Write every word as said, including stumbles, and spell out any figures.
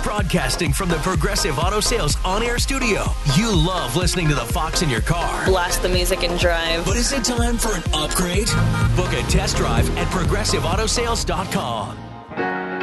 Broadcasting from the Progressive Auto Sales on-air studio. You love listening to the Fox in your car. Blast the music and drive. But is it time for an upgrade? Book a test drive at progressive auto sales dot com.